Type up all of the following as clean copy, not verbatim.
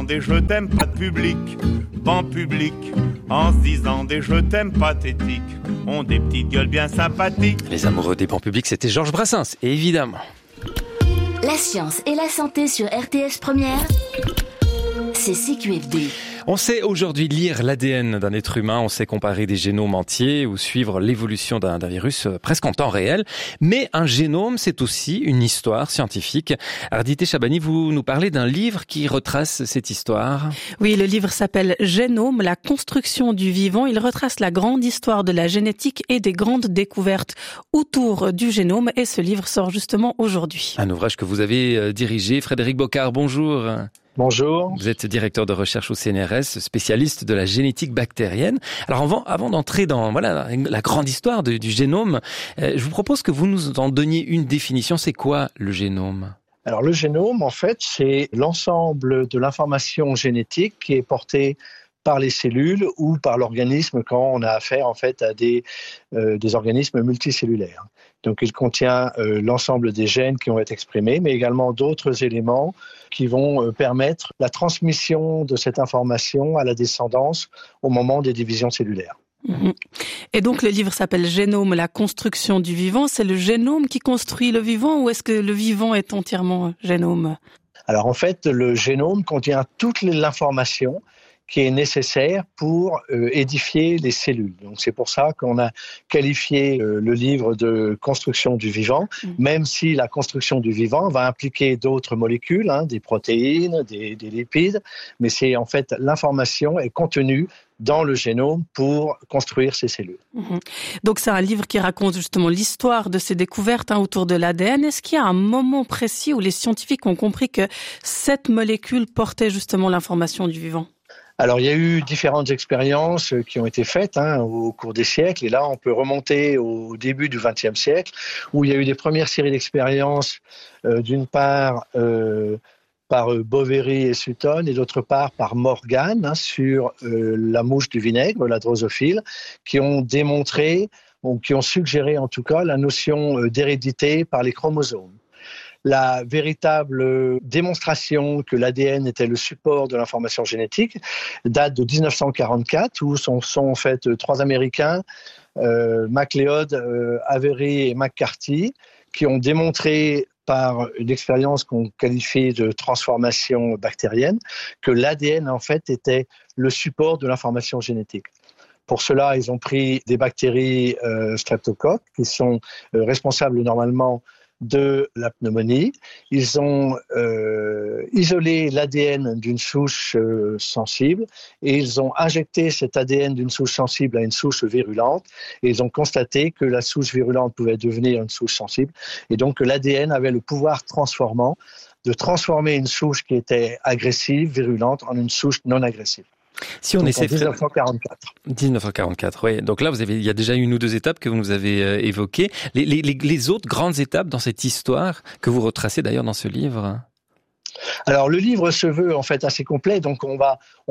des je t'aime pas de public, banc public, en se disant des je t'aime pathétiques, ont des petites gueules bien sympathiques. Les amoureux des bancs publics, c'était Georges Brassens, évidemment. La science et la santé sur RTS Première, c'est CQFD. On sait aujourd'hui lire l'ADN d'un être humain, on sait comparer des génomes entiers ou suivre l'évolution d'un virus presque en temps réel. Mais un génome, c'est aussi une histoire scientifique. Ardité Chabani, vous nous parlez d'un livre qui retrace cette histoire. Oui, le livre s'appelle Génome, la construction du vivant. Il retrace la grande histoire de la génétique et des grandes découvertes autour du génome. Et ce livre sort justement aujourd'hui. Un ouvrage que vous avez dirigé. Frédéric Bocard, bonjour. Bonjour. Vous êtes directeur de recherche au CNRS, spécialiste de la génétique bactérienne. Alors avant d'entrer dans la grande histoire du génome, je vous propose que vous nous en donniez une définition. C'est quoi le génome ? Alors le génome, en fait, c'est l'ensemble de l'information génétique qui est portée par les cellules ou par l'organisme quand on a affaire en fait à des organismes multicellulaires. Donc il contient l'ensemble des gènes qui vont être exprimés, mais également d'autres éléments qui vont permettre la transmission de cette information à la descendance au moment des divisions cellulaires. Et donc le livre s'appelle Génome, la construction du vivant. C'est le génome qui construit le vivant ou est-ce que le vivant est entièrement génome ? Alors en fait, le génome contient toute l'information qui est nécessaire pour édifier les cellules. Donc c'est pour ça qu'on a qualifié le livre de construction du vivant, même si la construction du vivant va impliquer d'autres molécules, des protéines, des lipides, mais c'est en fait l'information est contenue dans le génome pour construire ces cellules. Donc c'est un livre qui raconte justement l'histoire de ces découvertes autour de l'ADN. Est-ce qu'il y a un moment précis où les scientifiques ont compris que cette molécule portait justement l'information du vivant ? Alors, il y a eu différentes expériences qui ont été faites au cours des siècles. Et là, on peut remonter au début du XXe siècle, où il y a eu des premières séries d'expériences, d'une part par Boveri et Sutton, et d'autre part par Morgan, sur la mouche du vinaigre, la drosophile, qui ont démontré, ou qui ont suggéré en tout cas, la notion d'hérédité par les chromosomes. La véritable démonstration que l'ADN était le support de l'information génétique date de 1944, où sont en fait trois Américains, MacLeod, Avery et McCarthy, qui ont démontré par une expérience qu'on qualifie de transformation bactérienne, que l'ADN en fait était le support de l'information génétique. Pour cela, ils ont pris des bactéries streptocoques qui sont responsables normalement de la pneumonie. Ils ont isolé l'ADN d'une souche sensible et ils ont injecté cet ADN d'une souche sensible à une souche virulente et ils ont constaté que la souche virulente pouvait devenir une souche sensible et donc que l'ADN avait le pouvoir transformant de transformer une souche qui était agressive, virulente, en une souche non agressive. Si on essaie 1944. 1944, oui. Donc là, il y a déjà une ou deux étapes que vous nous avez évoquées. Les autres grandes étapes dans cette histoire que vous retracez d'ailleurs dans ce livre. Alors le livre se veut en fait assez complet, donc on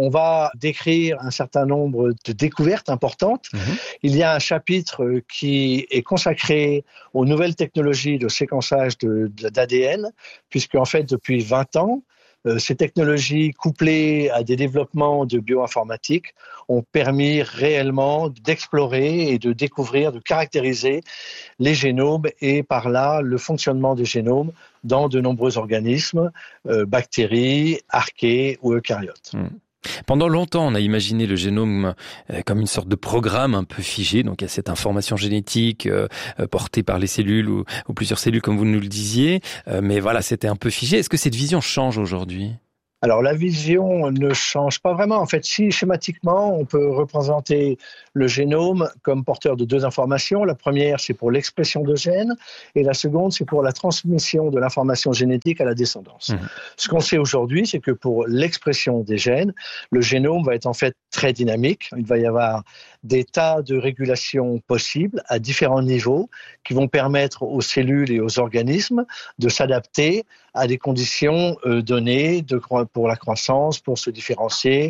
va décrire un certain nombre de découvertes importantes. Il y a un chapitre qui est consacré aux nouvelles technologies de séquençage d'ADN, puisque en fait depuis 20 ans, ces technologies couplées à des développements de bioinformatique ont permis réellement d'explorer et de découvrir, de caractériser les génomes et par là le fonctionnement des génomes dans de nombreux organismes, bactéries, archées ou eucaryotes. Pendant longtemps, on a imaginé le génome comme une sorte de programme un peu figé. Donc, il y a cette information génétique portée par les cellules ou plusieurs cellules, comme vous nous le disiez. Mais voilà, c'était un peu figé. Est-ce que cette vision change aujourd'hui ? Alors la vision ne change pas vraiment. En fait, si schématiquement, on peut représenter le génome comme porteur de deux informations. La première, c'est pour l'expression de gènes et la seconde, c'est pour la transmission de l'information génétique à la descendance. Ce qu'on sait aujourd'hui, c'est que pour l'expression des gènes, le génome va être en fait très dynamique. Il va y avoir des tas de régulations possibles à différents niveaux qui vont permettre aux cellules et aux organismes de s'adapter à des conditions données pour la croissance, pour se différencier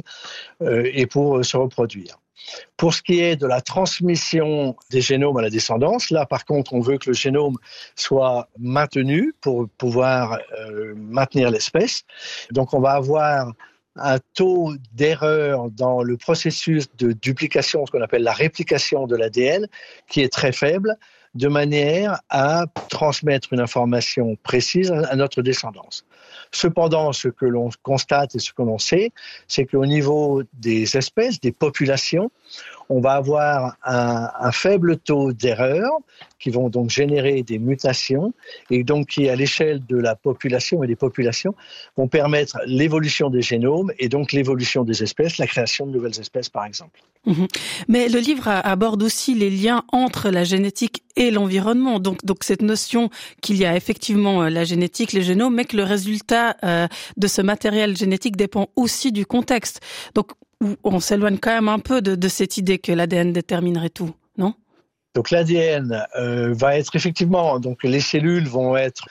et pour se reproduire. Pour ce qui est de la transmission des génomes à la descendance, là par contre on veut que le génome soit maintenu pour pouvoir maintenir l'espèce. Donc on va avoir un taux d'erreur dans le processus de duplication, ce qu'on appelle la réplication de l'ADN, qui est très faible, de manière à transmettre une information précise à notre descendance. Cependant, ce que l'on constate et ce que l'on sait, c'est qu'au niveau des espèces, des populations, on va avoir un faible taux d'erreur qui vont donc générer des mutations et donc qui, à l'échelle de la population et des populations, vont permettre l'évolution des génomes et donc l'évolution des espèces, la création de nouvelles espèces par exemple. Mais le livre aborde aussi les liens entre la génétique et l'environnement. Donc cette notion qu'il y a effectivement la génétique, les génomes, mais que le résultat de ce matériel génétique dépend aussi du contexte. Donc on s'éloigne quand même un peu de cette idée que l'ADN déterminerait tout, non ? Donc l'ADN va être effectivement, donc les cellules vont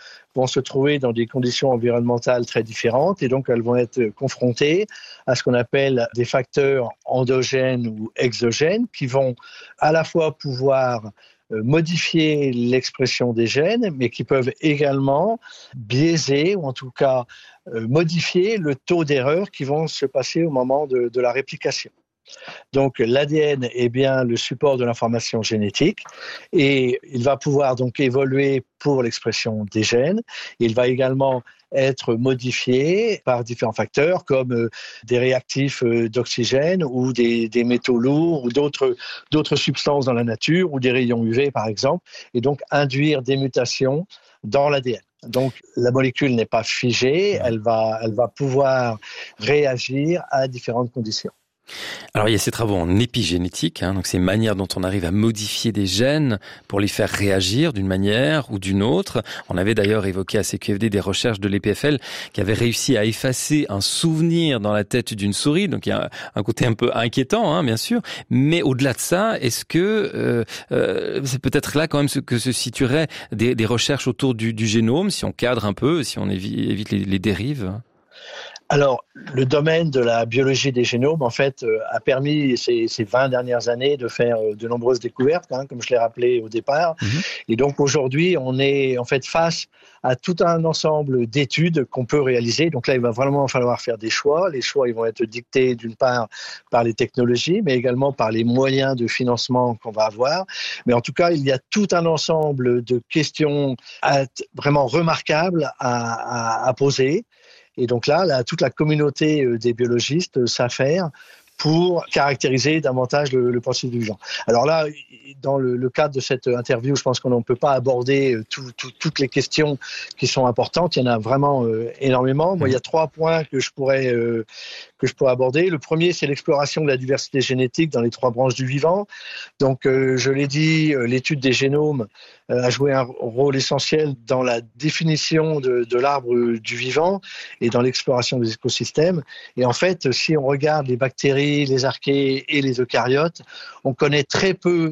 se trouver dans des conditions environnementales très différentes et donc elles vont être confrontées à ce qu'on appelle des facteurs endogènes ou exogènes qui vont à la fois pouvoir modifier l'expression des gènes, mais qui peuvent également biaiser ou en tout cas modifier le taux d'erreur qui vont se passer au moment de la réplication. Donc l'ADN est bien le support de l'information génétique et il va pouvoir donc évoluer pour l'expression des gènes. Il va également être modifié par différents facteurs comme des réactifs d'oxygène ou des métaux lourds ou d'autres substances dans la nature ou des rayons UV par exemple et donc induire des mutations dans l'ADN. Donc la molécule n'est pas figée, elle va pouvoir réagir à différentes conditions. Alors il y a ces travaux en épigénétique, donc ces manières dont on arrive à modifier des gènes pour les faire réagir d'une manière ou d'une autre. On avait d'ailleurs évoqué à CQFD des recherches de l'EPFL qui avaient réussi à effacer un souvenir dans la tête d'une souris, donc il y a un côté un peu inquiétant, bien sûr. Mais au-delà de ça, est-ce que c'est peut-être là quand même que se situeraient des recherches autour du génome, si on cadre un peu, si on évite les dérives ? Alors, le domaine de la biologie des génomes, en fait, a permis ces 20 dernières années de faire de nombreuses découvertes, comme je l'ai rappelé au départ. Et donc, aujourd'hui, on est en fait face à tout un ensemble d'études qu'on peut réaliser. Donc là, il va vraiment falloir faire des choix. Les choix, ils vont être dictés d'une part par les technologies, mais également par les moyens de financement qu'on va avoir. Mais en tout cas, il y a tout un ensemble de questions vraiment remarquables à poser. Et donc là, toute la communauté des biologistes s'affaire pour caractériser davantage le processus du vivant. Alors là, dans le cadre de cette interview, je pense qu'on ne peut pas aborder toutes les questions qui sont importantes. Il y en a vraiment énormément. Moi, il y a 3 points que je pourrais aborder. Le premier, c'est l'exploration de la diversité génétique dans les 3 branches du vivant. Donc, je l'ai dit, l'étude des génomes a joué un rôle essentiel dans la définition de l'arbre du vivant et dans l'exploration des écosystèmes. Et en fait, si on regarde les bactéries, les archées et les eucaryotes, on connaît très peu.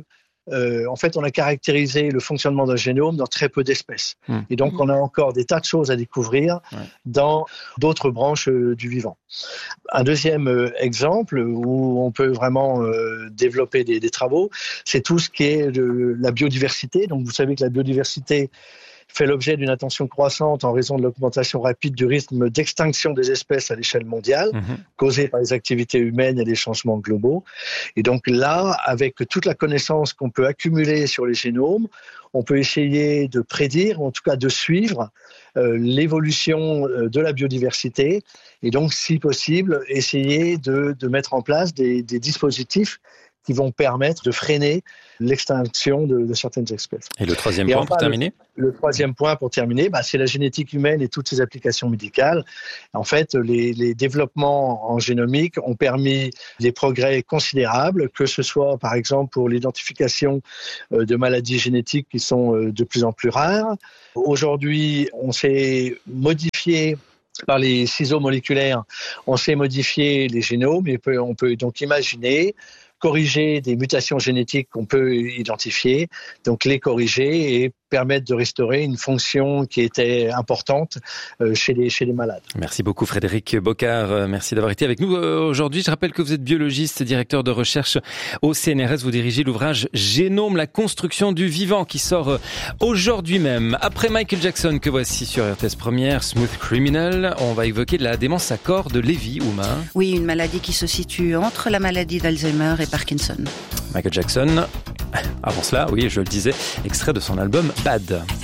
En fait, on a caractérisé le fonctionnement d'un génome dans très peu d'espèces. Et donc, on a encore des tas de choses à découvrir dans d'autres branches du vivant. Un deuxième exemple où on peut vraiment développer des travaux, c'est tout ce qui est la biodiversité. Donc, vous savez que la biodiversité fait l'objet d'une attention croissante en raison de l'augmentation rapide du rythme d'extinction des espèces à l'échelle mondiale, causée par les activités humaines et les changements globaux. Et donc là, avec toute la connaissance qu'on peut accumuler sur les génomes, on peut essayer de prédire, ou en tout cas de suivre l'évolution de la biodiversité et donc, si possible, essayer de mettre en place des dispositifs qui vont permettre de freiner l'extinction de certaines espèces. Et le troisième point pour terminer ? Le troisième point pour terminer, c'est la génétique humaine et toutes ses applications médicales. En fait, les développements en génomique ont permis des progrès considérables, que ce soit par exemple pour l'identification de maladies génétiques qui sont de plus en plus rares. Aujourd'hui, on s'est modifié par les ciseaux moléculaires, on sait modifier les génomes et on peut donc imaginer corriger des mutations génétiques qu'on peut identifier, donc les corriger et permettre de restaurer une fonction qui était importante chez les malades. Merci beaucoup Frédéric Bocard, merci d'avoir été avec nous aujourd'hui. Je rappelle que vous êtes biologiste, directeur de recherche au CNRS. Vous dirigez l'ouvrage Génome, la construction du vivant qui sort aujourd'hui même. Après Michael Jackson que voici sur RTS Première, Smooth Criminal, on va évoquer la démence à corps de Lévy, Ouma. Oui, une maladie qui se situe entre la maladie d'Alzheimer et Parkinson. Michael Jackson, avant cela, oui, je le disais, extrait de son album Bad.